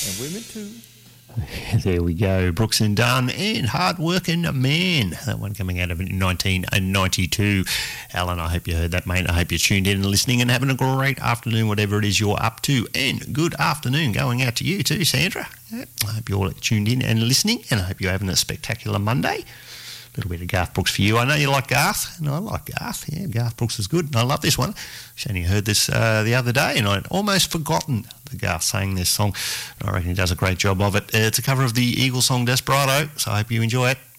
And women too. There we go, Brooks and Dunn and Hard Working Man. That one coming out of 1992. Alan, I hope you heard that, mate. I hope you're tuned in and listening and having a great afternoon, whatever it is you're up to. And good afternoon going out to you too, Sandra. I hope you're all tuned in and listening, and I hope you're having a spectacular Monday. A little bit of Garth Brooks for you. I know you like Garth, and I like Garth. Yeah, Garth Brooks is good, and I love this one. I only heard this the other day, and I'd almost forgotten that Garth sang this song. I reckon he does a great job of it. It's a cover of the Eagles song Desperado, so I hope you enjoy it.